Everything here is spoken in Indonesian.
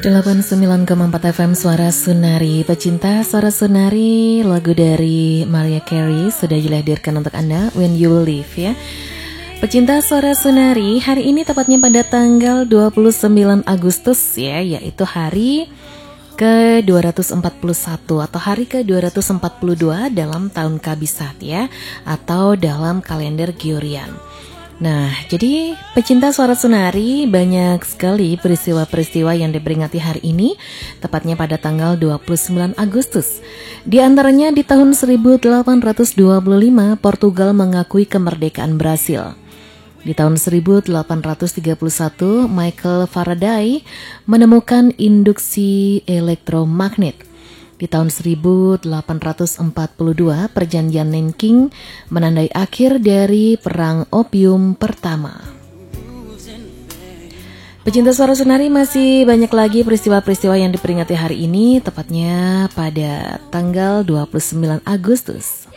89,4 FM Suara Sunari. Pecinta Suara Sunari, lagu dari Mariah Carey sudah dihadirkan untuk Anda, When You Leave ya. Pecinta Suara Sunari, hari ini tepatnya pada tanggal 29 Agustus ya, yaitu hari ke-241 atau hari ke-242 dalam tahun Kabisat ya, atau dalam kalender Gregorian. Nah, jadi pecinta Suara Sunari, banyak sekali peristiwa-peristiwa yang diperingati hari ini, tepatnya pada tanggal 29 Agustus. Di antaranya di tahun 1825, Portugal mengakui kemerdekaan Brasil. Di tahun 1831, Michael Faraday menemukan induksi elektromagnet. Di tahun 1842, Perjanjian Nanking menandai akhir dari Perang Opium Pertama. Pecinta Suara Sunari, masih banyak lagi peristiwa-peristiwa yang diperingati hari ini, tepatnya pada tanggal 29 Agustus.